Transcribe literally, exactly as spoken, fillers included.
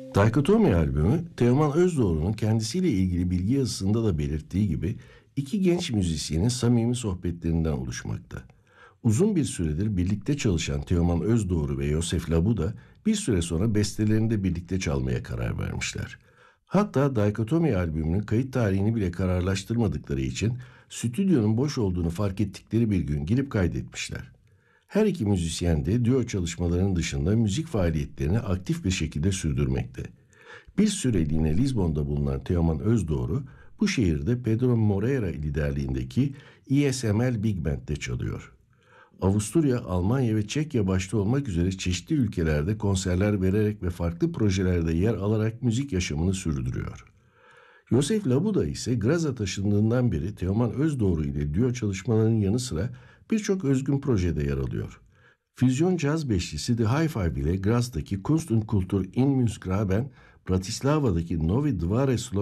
Dikotomi albümü, Teoman Özdoğru'nun kendisiyle ilgili bilgi yazısında da belirttiği gibi iki genç müzisyenin samimi sohbetlerinden oluşmakta. Uzun bir süredir birlikte çalışan Teoman Özdoğru ve Yosef Labuda bir süre sonra bestelerini de birlikte çalmaya karar vermişler. Hatta Dikotomi albümünün kayıt tarihini bile kararlaştırmadıkları için stüdyonun boş olduğunu fark ettikleri bir gün girip kaydetmişler. Her iki müzisyen de düo çalışmalarının dışında müzik faaliyetlerini aktif bir şekilde sürdürmekte. Bir süreliğine Lizbon'da bulunan Teoman Özdoğru, bu şehirde Pedro Moreira liderliğindeki E S M L Big Band'de çalıyor. Avusturya, Almanya ve Çekya başta olmak üzere çeşitli ülkelerde konserler vererek ve farklı projelerde yer alarak müzik yaşamını sürdürüyor. Yosef Labuda ise Graz'a taşındığından beri Teoman Özdoğru ile düo çalışmalarının yanı sıra birçok özgün projede yer alıyor. Füzyon caz beşlisi The High Five ile Graz'daki Kunst und Kultur in Münzgraben, Bratislava'daki Novi Dvare